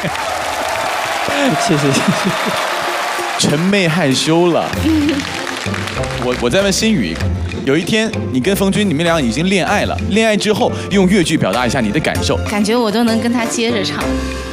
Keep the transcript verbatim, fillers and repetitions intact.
谢谢谢谢。 陈妹害羞了。我我在问新宇，有一天你跟冯军你们俩已经恋爱了，恋爱之后用粤剧表达一下你的感受。 感觉我都能跟他接着唱。